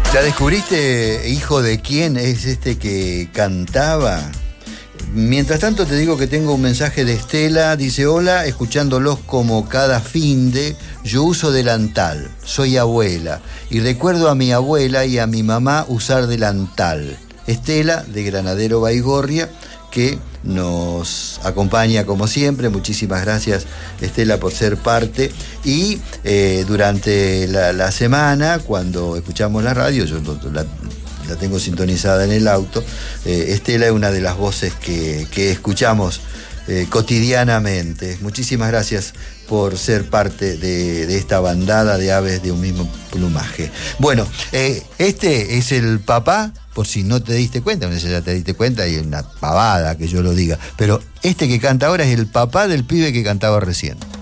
¿Ya descubriste, hijo, de quién es este que cantaba? Mientras tanto te digo que tengo un mensaje de Estela. Dice: hola, escuchándolos como cada finde. Yo uso delantal, soy abuela y recuerdo a mi abuela y a mi mamá usar delantal. Estela, de Granadero Baigorria, que nos acompaña como siempre. Muchísimas gracias, Estela, por ser parte. Y durante la semana, cuando escuchamos la radio, yo la tengo sintonizada en el auto, Estela es una de las voces que escuchamos cotidianamente. Muchísimas gracias por ser parte de esta bandada de aves de un mismo plumaje. Bueno, este es el papá, por si no te diste cuenta, no sé si ya te diste cuenta, y es una pavada que yo lo diga, pero este que canta ahora es el papá del pibe que cantaba recién.